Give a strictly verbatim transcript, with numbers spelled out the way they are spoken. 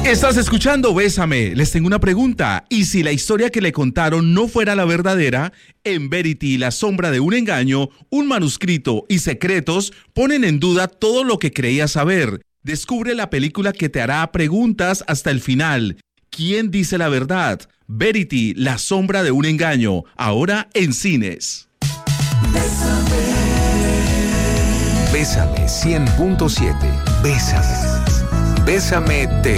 Estás escuchando Bésame. Les tengo una pregunta. ¿Y si la historia que le contaron no fuera la verdadera? En Verity, la sombra de un engaño, un manuscrito y secretos ponen en duda todo lo que creías saber. Descubre la película que te hará preguntas hasta el final. ¿Quién dice la verdad? Verity, la sombra de un engaño. Ahora en cines. Bésame. Bésame cien punto siete. Bésame. Bésame te.